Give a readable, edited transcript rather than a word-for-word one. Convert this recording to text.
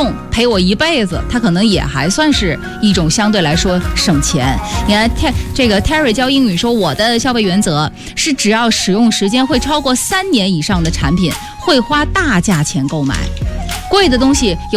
用陪我一辈子，它可能也还算是一种相对来说省钱。你看这个 Terry 教英语说，我的消费原则是只要使用时间会超过3年以上的产品，会花大价钱购买。贵的东西